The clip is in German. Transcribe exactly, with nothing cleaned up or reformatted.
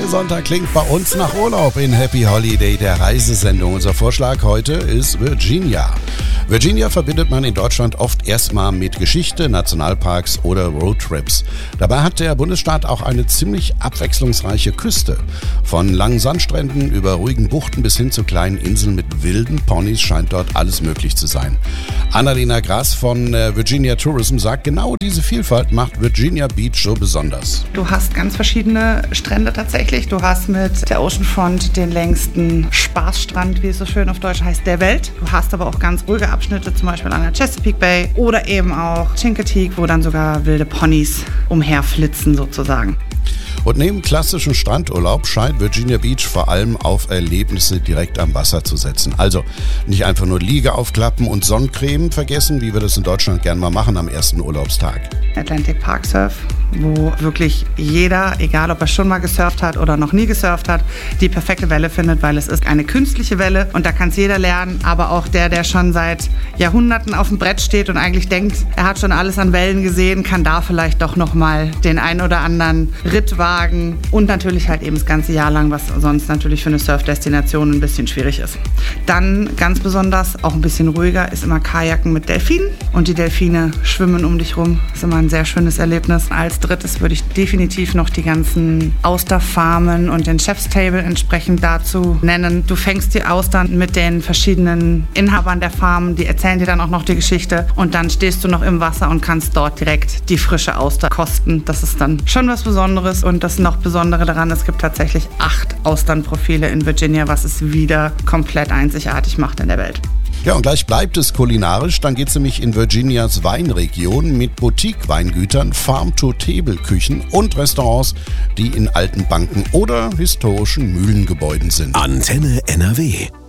Sonntag klingt bei uns nach Urlaub in Happy Holiday, der Reisesendung. Unser Vorschlag heute ist Virginia. Virginia verbindet man in Deutschland oft erstmal mit Geschichte, Nationalparks oder Roadtrips. Dabei hat der Bundesstaat auch eine ziemlich abwechslungsreiche Küste. Von langen Sandstränden über ruhigen Buchten bis hin zu kleinen Inseln mit wilden Ponys scheint dort alles möglich zu sein. Annalena Grass von Virginia Tourism sagt, genau diese Vielfalt macht Virginia Beach so besonders. Du hast ganz verschiedene Strände tatsächlich. Du hast mit der Oceanfront den längsten Spaßstrand, wie es so schön auf Deutsch heißt, der Welt. Du hast aber auch ganz ruhige Abschnitte, zum Beispiel an der Chesapeake Bay oder eben auch Chincoteague, wo dann sogar wilde Ponys umherflitzen sozusagen. Und neben klassischem Strandurlaub scheint Virginia Beach vor allem auf Erlebnisse direkt am Wasser zu setzen. Also nicht einfach nur Liege aufklappen und Sonnencreme vergessen, wie wir das in Deutschland gern mal machen am ersten Urlaubstag. Atlantic Park Surf, wo wirklich jeder, egal ob er schon mal gesurft hat oder noch nie gesurft hat, die perfekte Welle findet, weil es ist eine künstliche Welle und da kann es jeder lernen, aber auch der, der schon seit Jahrhunderten auf dem Brett steht und eigentlich denkt, er hat schon alles an Wellen gesehen, kann da vielleicht doch noch mal den ein oder anderen Ritt wagen und natürlich halt eben das ganze Jahr lang, was sonst natürlich für eine Surfdestination ein bisschen schwierig ist. Dann ganz besonders, auch ein bisschen ruhiger, ist immer Kajaken mit Delfinen und die Delfine schwimmen um dich rum. Das ist immer ein sehr schönes Erlebnis. Als drittes würde ich definitiv noch die ganzen Austerfarmen und den Chef's Table entsprechend dazu nennen. Du fängst die Austern mit den verschiedenen Inhabern der Farmen, die erzählen dir dann auch noch die Geschichte und dann stehst du noch im Wasser und kannst dort direkt die frische Auster kosten. Das ist dann schon was Besonderes und das noch Besondere daran, es gibt tatsächlich acht Austernprofile in Virginia, was es wieder komplett einzigartig macht in der Welt. Ja, und gleich bleibt es kulinarisch. Dann geht es nämlich in Virginias Weinregion mit Boutique-Weingütern, Farm-to-Table-Küchen und Restaurants, die in alten Banken oder historischen Mühlengebäuden sind. Antenne N R W.